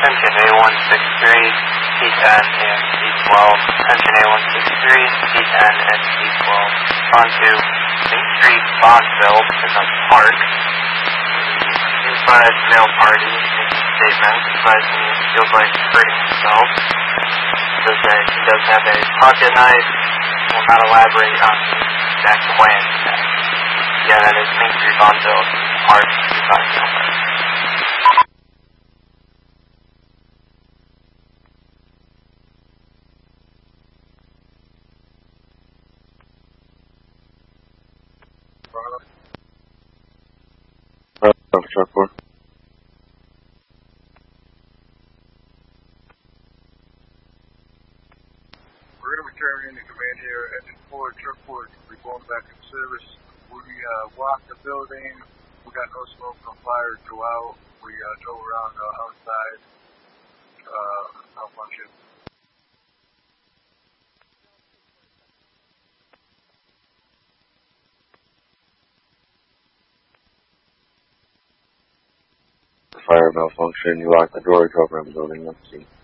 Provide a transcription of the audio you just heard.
Attention A163, P10 and P12. Attention A163, P10 and P12. Onto Main Street, Bonneville, in the park. Inside male party making statements, advising he feels like hurting himself. Says that he does have a pocket knife. Will not elaborate on the exact plan. Yeah, that is Main Street, Bonneville, park, inside male party. Truck 4. We're going to be turning into command here. Engine 4, truck 4, we're going back in service. We walked the building. We got no smoke, no fire throughout. We drove around outside. Malfunction. Fire malfunction. You locked the door, drove around the building. Let's see.